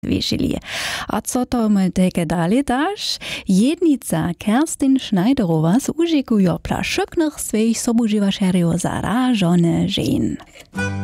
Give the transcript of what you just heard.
Wyszili. A co to my teke dalej dasz? Jednica Kerstin Schneiderowa z użyku jopla szyknych swoich sobużywaszerów zarażone żen.